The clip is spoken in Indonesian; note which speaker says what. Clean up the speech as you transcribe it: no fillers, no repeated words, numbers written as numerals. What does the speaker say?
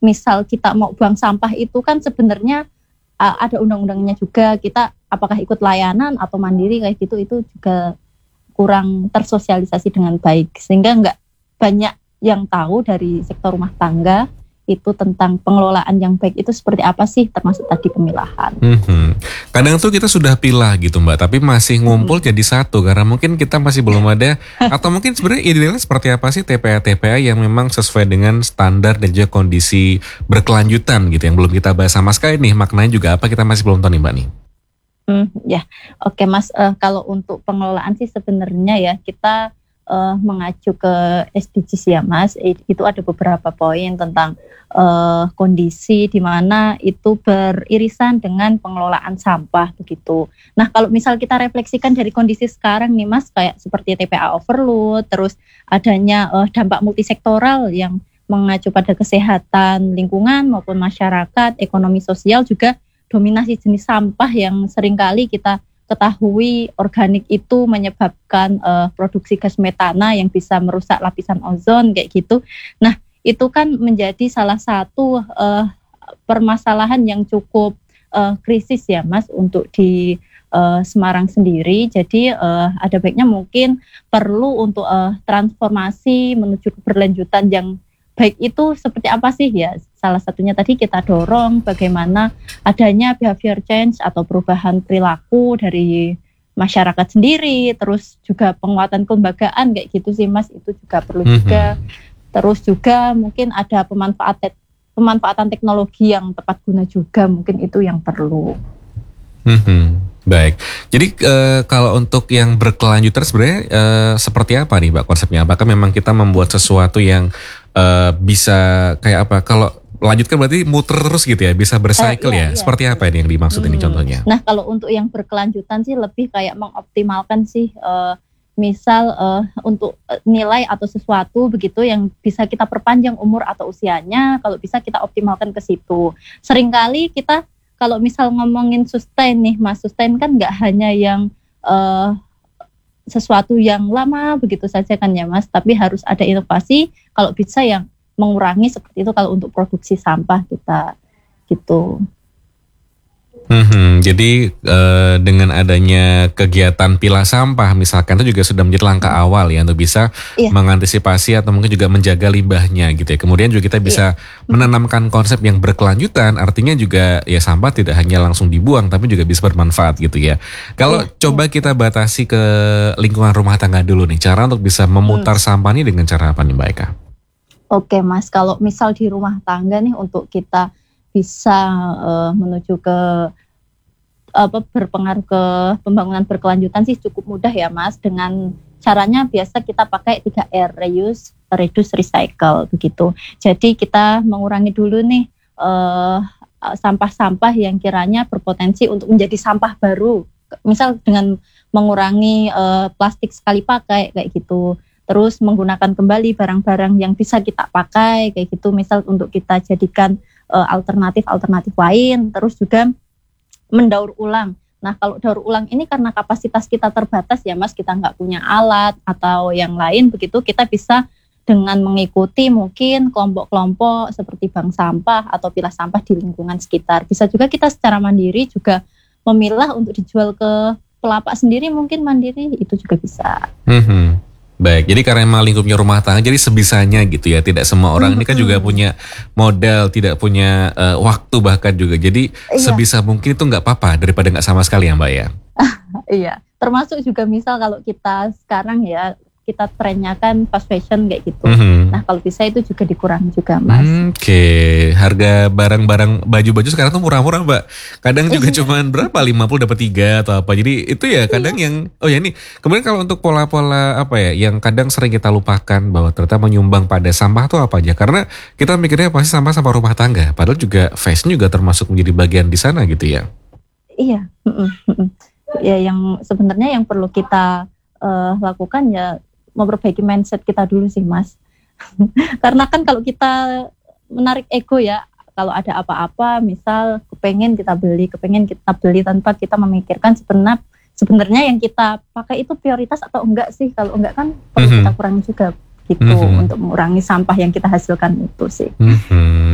Speaker 1: misal kita mau buang sampah itu kan sebenarnya ada undang-undangnya juga, kita apakah ikut layanan atau mandiri kayak gitu, itu juga kurang tersosialisasi dengan baik, sehingga nggak banyak yang tahu dari sektor rumah tangga itu tentang pengelolaan yang baik itu seperti apa sih, termasuk tadi pemilahan.
Speaker 2: Kadang tuh kita sudah pilah gitu Mbak, tapi masih ngumpul jadi satu karena mungkin kita masih belum ada atau mungkin sebenarnya idealnya seperti apa sih TPA-TPA yang memang sesuai dengan standar dan juga kondisi berkelanjutan gitu yang belum kita bahas sama sekali nih, maknanya juga apa kita masih belum tahu nih Mbak nih.
Speaker 1: Oke Mas, kalau untuk pengelolaan sih sebenarnya ya kita mengacu ke SDGs ya Mas, itu ada beberapa poin tentang kondisi di mana itu beririsan dengan pengelolaan sampah begitu. Nah kalau misal kita refleksikan dari kondisi sekarang nih Mas, kayak seperti TPA overload, terus adanya dampak multisektoral yang mengacu pada kesehatan lingkungan maupun masyarakat, ekonomi sosial, juga dominasi jenis sampah yang seringkali kita ketahui organik itu menyebabkan produksi gas metana yang bisa merusak lapisan ozon kayak gitu. Nah itu kan menjadi salah satu permasalahan yang cukup krisis ya Mas untuk di Semarang sendiri. Jadi ada baiknya mungkin perlu untuk transformasi menuju keberlanjutan yang baik itu seperti apa sih ya. Salah satunya tadi kita dorong bagaimana adanya behavior change atau perubahan perilaku dari masyarakat sendiri, terus juga penguatan kelembagaan kayak gitu sih Mas, itu juga perlu juga. Terus juga mungkin ada pemanfaatan teknologi yang tepat guna juga, mungkin itu yang perlu.
Speaker 2: Baik, jadi kalau untuk yang berkelanjutan sebenarnya seperti apa nih Mbak konsepnya? Apakah memang kita membuat sesuatu yang bisa kayak apa? Kalau lanjutkan berarti muter terus gitu ya, bisa bercycle ya? Seperti apa ini yang dimaksud ini contohnya?
Speaker 1: Nah kalau untuk yang berkelanjutan sih lebih kayak mengoptimalkan sih, misal untuk nilai atau sesuatu begitu yang bisa kita perpanjang umur atau usianya, kalau bisa kita optimalkan ke situ. Seringkali kita kalau misal ngomongin sustain nih Mas, sustain kan nggak hanya yang sesuatu yang lama begitu saja kan ya Mas, tapi harus ada inovasi kalau bisa yang mengurangi seperti itu kalau untuk produksi sampah kita gitu.
Speaker 2: Jadi dengan adanya kegiatan pilah sampah misalkan itu juga sudah menjadi langkah awal ya untuk bisa mengantisipasi atau mungkin juga menjaga limbahnya gitu ya. Kemudian juga kita bisa menanamkan konsep yang berkelanjutan, artinya juga ya sampah tidak hanya langsung dibuang tapi juga bisa bermanfaat gitu ya. Kalau coba kita batasi ke lingkungan rumah tangga dulu nih, cara untuk bisa memutar sampah ini dengan cara apa nih Mbak Eka?
Speaker 1: Oke Mas, kalau misal di rumah tangga nih untuk kita bisa menuju ke berpengaruh ke pembangunan berkelanjutan sih cukup mudah ya Mas. Dengan caranya biasa kita pakai 3R, reuse, reduce, recycle begitu. Jadi kita mengurangi dulu nih sampah-sampah yang kiranya berpotensi untuk menjadi sampah baru. Misal dengan mengurangi plastik sekali pakai kayak gitu. Terus menggunakan kembali barang-barang yang bisa kita pakai kayak gitu, misal untuk kita jadikan alternatif lain. Terus juga mendaur ulang. Nah kalau daur ulang ini karena kapasitas kita terbatas ya Mas, kita nggak punya alat atau yang lain begitu, kita bisa dengan mengikuti mungkin kelompok-kelompok seperti bank sampah atau pilah sampah di lingkungan sekitar. Bisa juga kita secara mandiri juga memilah untuk dijual ke pelapak sendiri, mungkin mandiri itu juga bisa.
Speaker 2: Baik, jadi karena emang lingkupnya rumah tangga, jadi sebisanya gitu ya. Tidak semua orang ini kan juga punya modal, tidak punya waktu bahkan juga. Jadi sebisa mungkin itu nggak apa-apa daripada nggak sama sekali ya Mbak ya.
Speaker 1: Iya, termasuk juga misal kalau kita sekarang ya, kita trennya kan fast fashion kayak gitu. Nah kalau bisa itu juga dikurangi juga Mas.
Speaker 2: Oke. Harga barang-barang baju-baju sekarang tuh murah-murah Mbak. Kadang juga cuman berapa 50 dapat 3 atau apa. Jadi itu ya kadang yang ini. Kemudian kalau untuk pola-pola apa ya yang kadang sering kita lupakan bahwa ternyata menyumbang pada sampah tuh apa aja. Karena kita mikirnya pasti sampah-sampah rumah tangga. Padahal juga fashion juga termasuk menjadi bagian di sana gitu ya.
Speaker 1: Iya. Ya yang sebenarnya yang perlu kita lakukan ya memperbaiki mindset kita dulu sih Mas. Karena kan kalau kita menarik ego ya, kalau ada apa-apa misal kepengen kita beli tanpa kita memikirkan sebenarnya yang kita pakai itu prioritas atau enggak sih. Kalau enggak kan perlu kita kurangi juga gitu untuk mengurangi sampah yang kita hasilkan itu sih.